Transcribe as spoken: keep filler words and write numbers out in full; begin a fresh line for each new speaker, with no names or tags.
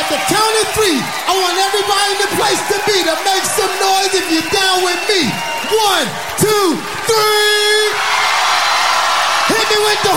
at the count of three, I want everybody in the place to be to make some noise if you're down with me. One, two, three. Hit me with the